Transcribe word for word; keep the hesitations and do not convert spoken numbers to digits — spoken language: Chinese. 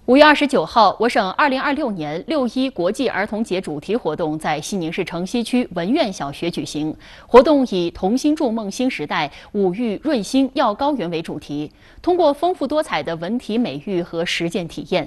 五月二十九号，我省二零二六年六一国际儿童节主题活动在西宁市城西区文苑小学举行。活动以"童心筑梦新时代，五育润心耀高原"为主题，通过丰富多彩的文体美育和实践体验，